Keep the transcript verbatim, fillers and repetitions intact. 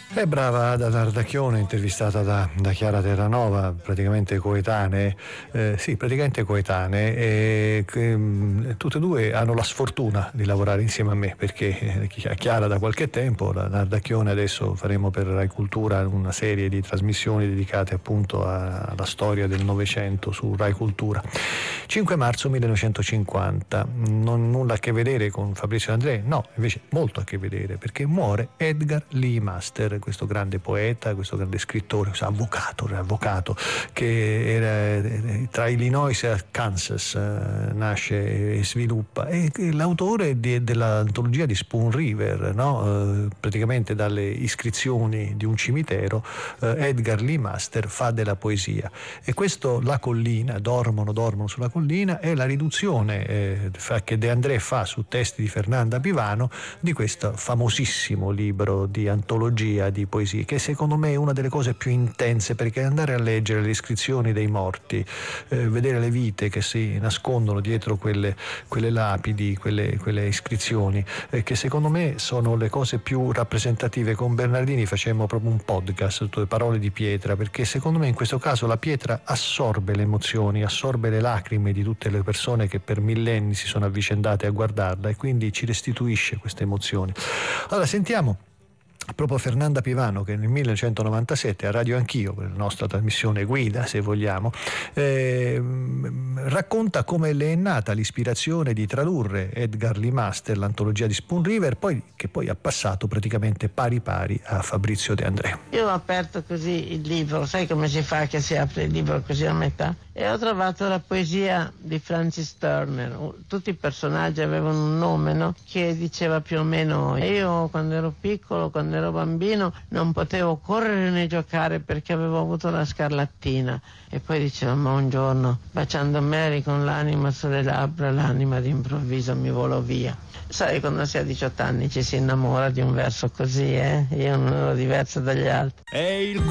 È brava Ada Tardacchione, intervistata da, da Chiara Terranova, praticamente coetanee, eh, sì, praticamente coetanee, e che, mh, tutte e due hanno la sfortuna di lavorare insieme a me, perché eh, Chiara da qualche tempo, la Tardacchione adesso faremo per Rai Cultura una serie di trasmissioni dedicate appunto a, alla storia del Novecento su Rai Cultura. cinque marzo millenovecentocinquanta, non nulla a che vedere con Fabrizio D'André, no, invece molto a che vedere, perché muore Edgar Lee Master, questo grande poeta, questo grande scrittore, questo avvocato, avvocato che era tra Illinois e Kansas, eh, nasce e sviluppa, e l'autore di, dell'antologia di Spoon River, no? Eh, praticamente dalle iscrizioni di un cimitero, eh, Edgar Lee Master fa della poesia, e questo La collina, dormono, dormono sulla collina, è la riduzione eh, che De André fa su testi di Fernanda Pivano di questo famosissimo libro di antologia di poesie, che secondo me è una delle cose più intense, perché andare a leggere le iscrizioni dei morti, eh, vedere le vite che si nascondono dietro quelle, quelle lapidi, quelle, quelle iscrizioni, eh, che secondo me sono le cose più rappresentative. Con Bernardini facemmo proprio un podcast su Parole di pietra, perché secondo me in questo caso la pietra assorbe le emozioni, assorbe le lacrime di tutte le persone che per millenni si sono avvicendate a guardarla, e quindi ci restituisce queste emozioni. Allora sentiamo proprio Fernanda Pivano, che nel millenovecentonovantasette a Radio Anch'io, per la nostra trasmissione guida se vogliamo, eh, racconta come le è nata l'ispirazione di tradurre Edgar Lee Master, l'antologia di Spoon River, poi, che poi ha passato praticamente pari pari a Fabrizio De André. Io ho aperto così il libro, sai come si fa che si apre il libro così a metà? E ho trovato la poesia di Francis Turner. Tutti i personaggi avevano un nome, no? Che diceva più o meno: io quando ero piccolo, quando ero bambino, non potevo correre né giocare perché avevo avuto la scarlattina. E poi diceva: ma un giorno, baciando Mary con l'anima sulle labbra, l'anima d'improvviso mi volò via. Sai, quando si ha diciotto anni ci si innamora di un verso così, eh? Io non ero diverso dagli altri. È il